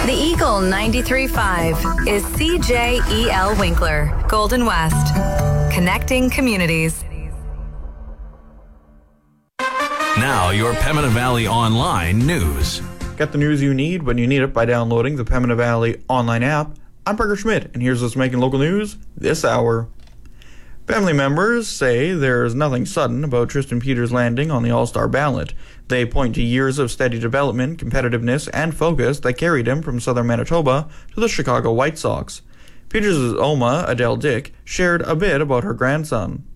The Eagle 93.5 is CJEL Winkler, Golden West. Connecting communities. Now, your Pembina Valley Online news. Get the news you need when you need it by downloading the Pembina Valley Online app. I'm Parker Schmidt, and here's what's making local news this hour. Family members say there's nothing sudden about Tristan Peters landing on the All-Star ballot. They point to years of steady development, competitiveness, and focus that carried him from southern Manitoba to the Chicago White Sox. Peters' Oma, Adele Dick, shared a bit about her grandson.